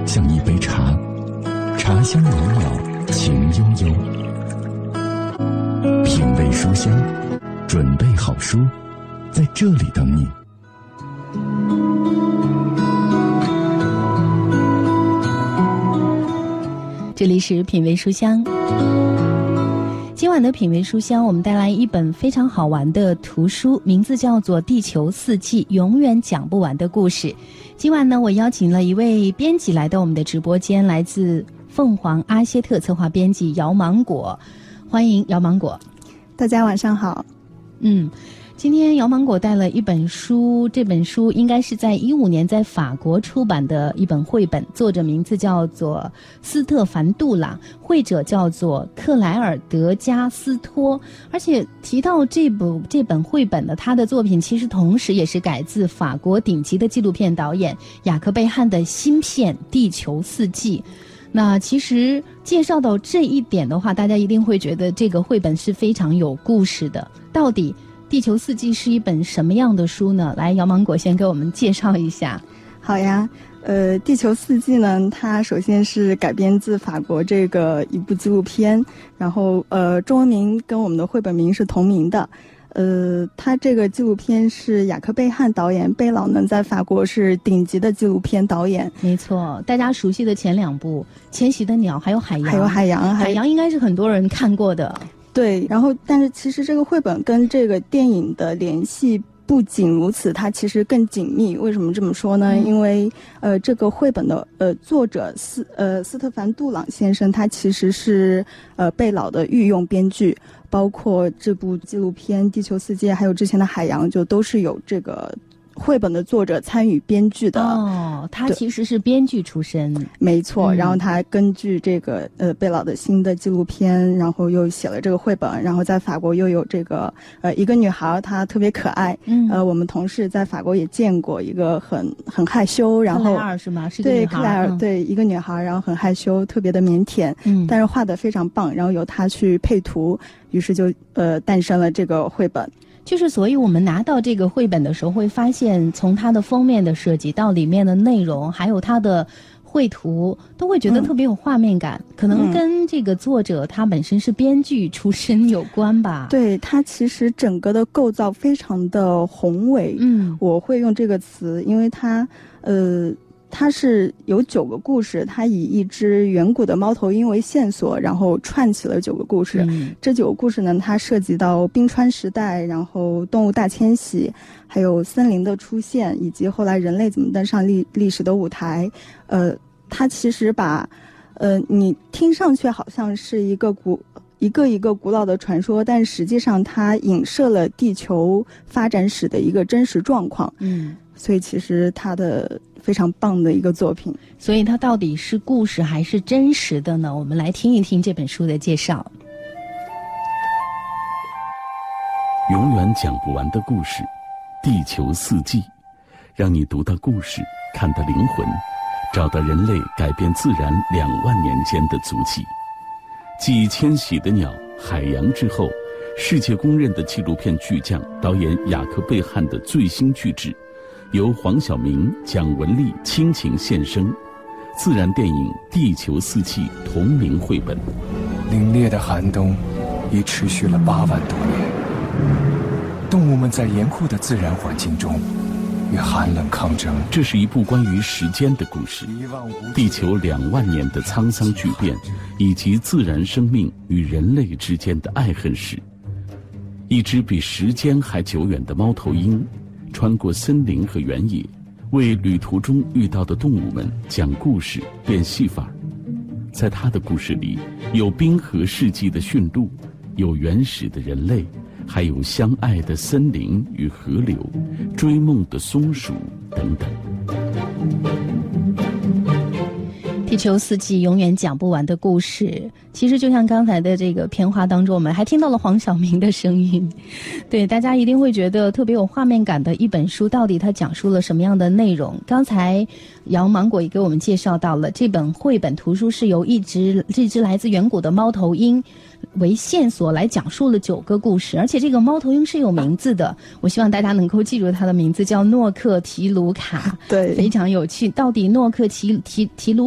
像一杯茶，茶香袅袅，情悠悠。品味书香，准备好书，在这里等你。 这里是品味书香。今晚的品味书香，我们带来一本非常好玩的图书，名字叫做《地球四季：永远讲不完的故事》。今晚呢，我邀请了一位编辑来到我们的直播间，来自凤凰阿歇特策划编辑姚芒果，欢迎姚芒果。 大家晚上好。 今天姚芒果带了一本书，这本书应该是在2015年在法国出版的一本绘本，作者名字叫做斯特凡·杜朗，绘者叫做克莱尔·德加斯托。而且提到这本绘本的他的作品，其实同时也是改自法国顶级的纪录片导演雅克贝汉的新片《地球四季》。那其实介绍到这一点的话，大家一定会觉得这个绘本是非常有故事的。到底地球四季是一本什么样的书呢？来，姚芒果先给我们介绍一下。 好呀，地球四季呢，它首先是改编自法国这个一部纪录片，然后中文名跟我们的绘本名是同名的。它这个纪录片是雅克贝汉导演，贝老呢在法国是顶级的纪录片导演。 没错，大家熟悉的前两部《迁徙的鸟》还有海洋，海洋应该是很多人看过的。 对，然后但是其实这个绘本跟这个电影的联系不仅如此，它其实更紧密。为什么这么说呢？因为这个绘本的作者斯特凡·杜朗先生，他其实是贝老的御用编剧，包括这部纪录片《地球四季》还有之前的《海洋》，就都是有这个绘本的作者参与编剧的。 他其实是编剧出身。 没错，然后他根据这个贝老的新的纪录片，然后又写了这个绘本，然后在法国又有这个一个女孩，她特别可爱。我们同事在法国也见过一个很害羞，然后克莱尔是吗？是个女孩。对， 克莱尔，对，一个女孩，然后很害羞，特别的腼腆，但是画得非常棒，然后由她去配图，于是就诞生了这个绘本。 所以我们拿到这个绘本的时候，会发现从它的封面的设计到里面的内容，还有它的绘图，都会觉得特别有画面感。可能跟这个作者他本身是编剧出身有关吧。 对，它其实整个的构造非常的宏伟。我会用这个词，因为它是有9个故事，它以一只远古的猫头鹰为线索，然后串起了9个故事。这9个故事呢，它涉及到冰川时代，然后动物大迁徙，还有森林的出现，以及后来人类怎么登上历史的舞台。它其实把你听上去好像是一个古老的传说，但实际上它影射了地球发展史的一个真实状况。所以其实它的非常棒的一个作品。 所以它到底是故事还是真实的呢？我们来听一听这本书的介绍。 永远讲不完的故事，地球四季，让你读到故事，看到灵魂，找到人类改变自然2万年间的足迹。继《迁徙的鸟》《海洋》之后，世界公认的纪录片巨匠导演雅克贝汉的最新巨制，由黄晓明、蒋雯丽倾情献声，自然电影《地球四季》同名绘本。 凛冽的寒冬已持续了8万多年，动物们在严酷的自然环境中与寒冷抗争。 这是一部关于时间的故事，地球2万年的沧桑巨变，以及自然生命与人类之间的爱恨史。一只比时间还久远的猫头鹰穿过森林和原野，为旅途中遇到的动物们讲故事变戏法。在他的故事里，有冰河世纪的驯鹿，有原始的人类，还有相爱的森林与河流，追梦的松鼠等等。 地球四季永远讲不完的故事，其实就像刚才的这个片花当中，我们还听到了黄晓明的声音。对，大家一定会觉得特别有画面感的一本书，到底它讲述了什么样的内容？刚才姚芒果也给我们介绍到了，这本绘本图书是由一只来自远古的猫头鹰为线索来讲述了9个故事，而且这个猫头鹰是有名字的，我希望大家能够记住它的名字，叫诺克提鲁卡。 对， 非常有趣。到底诺克提鲁